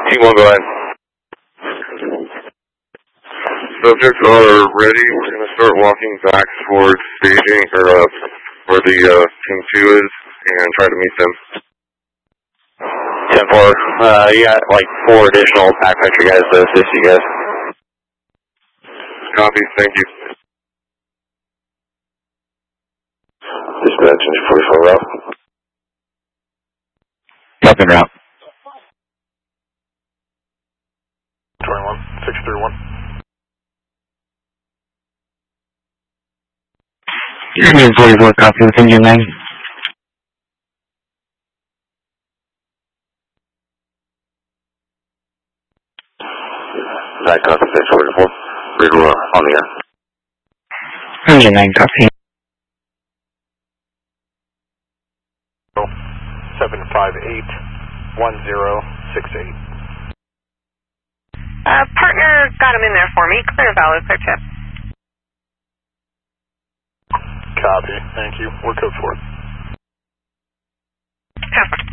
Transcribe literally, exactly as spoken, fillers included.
Team one, go ahead. Subjects are ready. We're going to start walking back towards staging, or uh, where the uh, Team two is, and try to meet them. ten four, uh, you got like four additional pack factory guys to assist you guys. Copy, thank you. Dispatch, forty-four route. Up and route. twenty-one, six thirty-one. Union forty-four, copy with engine nine. Back up to six forty-four. Riddle on the air. Engine nine, copy. seven five eight, one zero six eight. Uh, partner got him in there for me. Clear valid, clear tip. Copy, thank you. We're code four. Half